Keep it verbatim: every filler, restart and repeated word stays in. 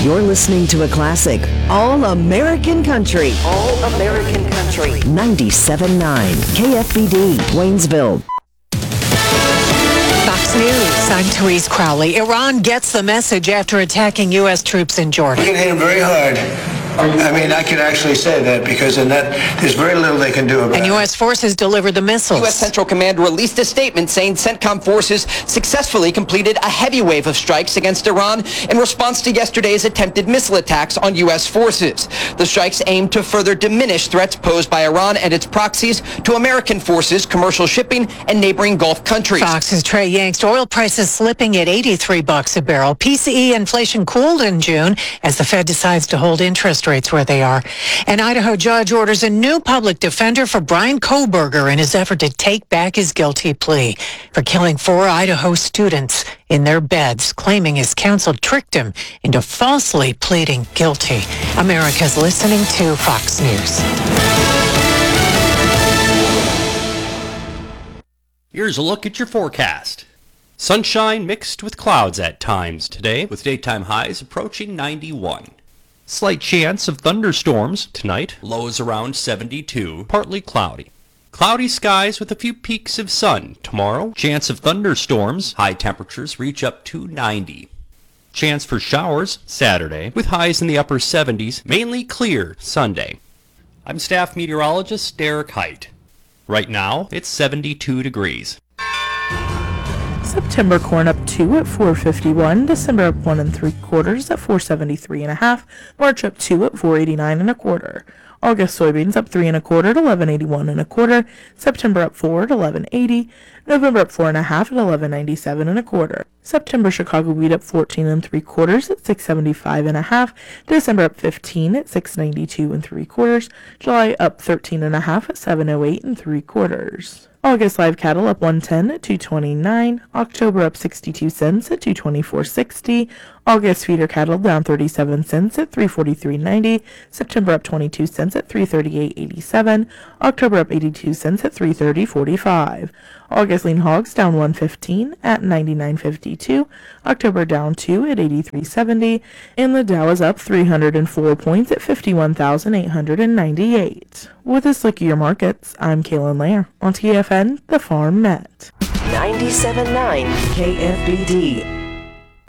You're listening to a classic, All American Country. All American Country. ninety-seven point nine K F B D, Waynesville. Fox News, I'm Therese Crowley. Iran gets the message after attacking U S troops in Jordan. We can hit them very hard. I mean, I can actually say that because in that, there's very little they can do about it. And U S forces delivered the missiles. U S Central Command released a statement saying CENTCOM forces successfully completed a heavy wave of strikes against Iran in response to yesterday's attempted missile attacks on U S forces. The strikes aim to further diminish threats posed by Iran and its proxies to American forces, commercial shipping, and neighboring Gulf countries. Fox's Trey Yangst. Oil prices slipping at eighty-three bucks a barrel. P C E inflation cooled in June as the Fed decides to hold interest rates where they are. An Idaho judge orders a new public defender for Brian Kohberger in his effort to take back his guilty plea for killing four Idaho students in their beds, claiming his counsel tricked him into falsely pleading guilty. America's listening to Fox News. Here's a look at your forecast. Sunshine mixed with clouds at times today, with daytime highs approaching ninety-one. Slight chance of thunderstorms tonight, lows around seventy-two, partly cloudy. Cloudy skies with a few peaks of sun tomorrow. Chance of thunderstorms, high temperatures reach up to ninety. Chance for showers Saturday, with highs in the upper seventies, mainly clear Sunday. I'm staff meteorologist Derek Height. Right now, it's seventy-two degrees. September corn up two at four fifty-one, December up one and three quarters at four seventy-three and a half, March up two at four eighty-nine and a quarter, August soybeans up three and a quarter at eleven eighty-one and a quarter, September up four at eleven eighty, November up four and a half at eleven ninety-seven and a quarter, September Chicago wheat up fourteen and three quarters at six seventy-five and a half, December up fifteen at six ninety-two and three quarters, July up thirteen and a half at seven oh eight and three quarters. August live cattle up one ten at two twenty-nine, October up sixty-two cents at two twenty-four sixty, August feeder cattle down thirty-seven cents at three forty-three ninety, September up twenty-two cents at three thirty-eight eighty-seven, October up eighty-two cents at three thirty forty-five, August lean hogs down one fifteen at ninety-nine fifty-two, October down two at eighty-three seventy, and the Dow is up three hundred four points at fifty-one thousand eight hundred ninety-eight. With this look at your markets, I'm Kaylin Lair on T F N, The Farm Net. ninety-seven point nine K F B D.